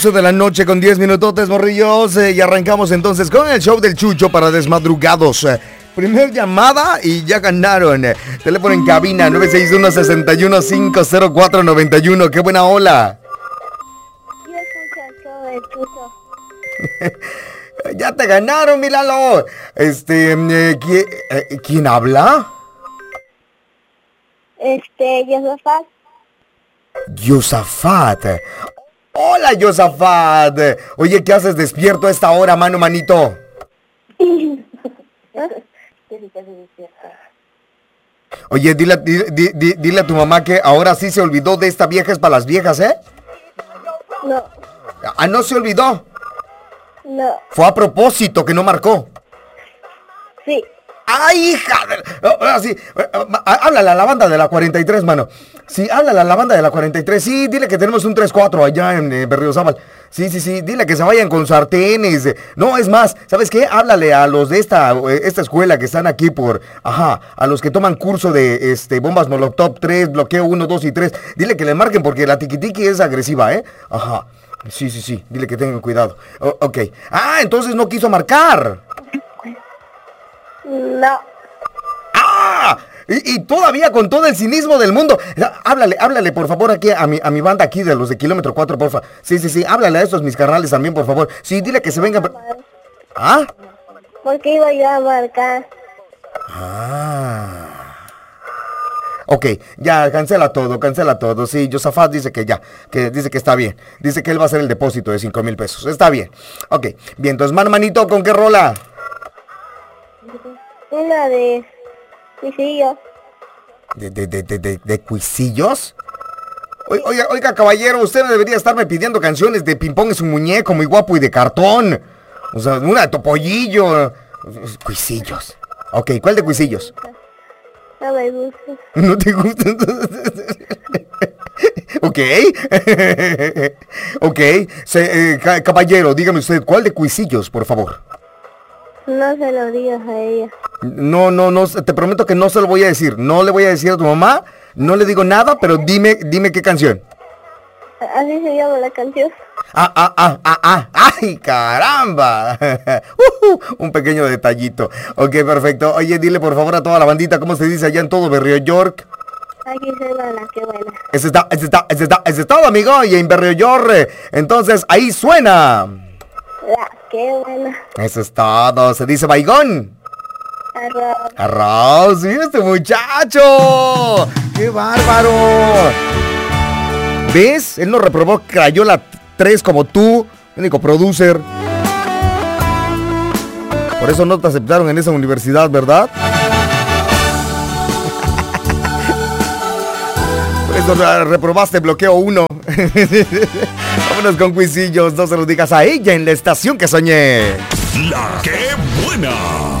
De la noche con 10 minutotes, morrillos, y arrancamos entonces con el show del Chucho para desmadrugados. Primer llamada y ya ganaron. Teléfono en cabina 961-61-50491. ¡Qué buena ola! Yo escucho el show del Chucho. Ya te ganaron, mi Lalo. ¿Quién habla? Yosafat. Yosafat. Hola, Yosafat. Oye, ¿qué haces despierto a esta hora, manito? Oye, dile a tu mamá que ahora sí se olvidó de esta vieja es para las viejas, ¿eh? No. Ah, ¿no se olvidó? No. Fue a propósito que no marcó. Sí. ¡Ay, hija! Ahora sí, háblale a la banda de la 43, mano. Sí, háblale a la banda de la 43. Sí, dile que tenemos un 3-4 allá en Berriozábal. Sí, dile que se vayan con sartenes. No, es más, ¿sabes qué? Háblale a los de esta escuela que están aquí a los que toman curso de bombas Molotov 3, bloqueo 1, 2 y 3. Dile que le marquen porque la tiquitiqui es agresiva, ¿eh? Ajá. Sí, dile que tengan cuidado. Ok. Ah, entonces no quiso marcar. No. ¡Ah! Y todavía con todo el cinismo del mundo. Háblale, por favor, aquí a mi banda aquí de los de kilómetro 4, porfa. Sí, háblale a estos mis carnales también, por favor. Sí, dile que se vengan. ¿Ah? Porque iba yo a marcar. Ah. Ok, ya, cancela todo. Sí, Yosafat dice que ya, dice que está bien. Dice que él va a hacer el depósito de 5,000 pesos. Está bien. Ok, bien, entonces, manito, ¿con qué rola? Una de cuisillos. ¿De cuisillos? Oiga, caballero, usted no debería estarme pidiendo canciones de Pimpón es un muñeco muy guapo y de cartón. O sea, una de Topollillo. Cuisillos. Ok, ¿cuál de cuisillos? No me gusta. ¿No te gusta? Ok. Ok. Caballero, dígame usted, ¿cuál de cuisillos, por favor? No se lo digas a ella. No, te prometo que no se lo voy a decir. No le voy a decir a tu mamá, no le digo nada, pero dime qué canción. Así se llama la canción. ¡Ay, caramba! Un pequeño detallito. Ok, perfecto. Oye, dile por favor a toda la bandita, ¿cómo se dice allá en todo Berrio York? Aquí se llama la que buena. Ese es todo, amigo, y en Berrio York. Entonces, ahí suena. La que buena. Eso es todo. Se dice baigón. Arroz, sí, este muchacho. ¡Qué bárbaro! ¿Ves? Él no reprobó Crayola 3 como tú, único producer. Por eso no te aceptaron en esa universidad, ¿verdad? Por eso reprobaste bloqueo 1. Vámonos con cuisillos, no se lo digas a ella en la estación que soñé. La que buena.